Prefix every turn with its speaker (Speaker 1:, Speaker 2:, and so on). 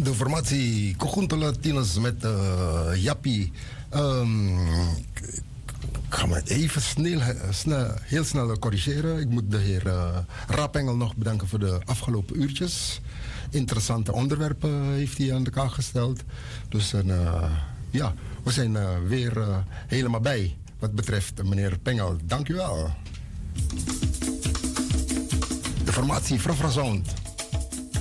Speaker 1: De formatie Conjunto Latinos met Jappie. Ik ga me even heel snel corrigeren. Ik moet de heer Rapengel nog bedanken voor de afgelopen uurtjes. Interessante onderwerpen heeft hij aan de kaak gesteld. Dus ja, we zijn weer helemaal bij wat betreft meneer Pengel. Dank u wel. De formatie Frafra Sound.